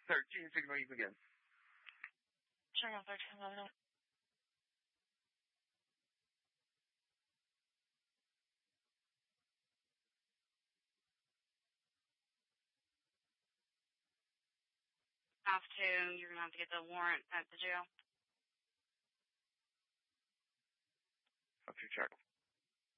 13, signal you again. Channel 13, let me know. You're going to have to get the warrant at the jail. Have to check.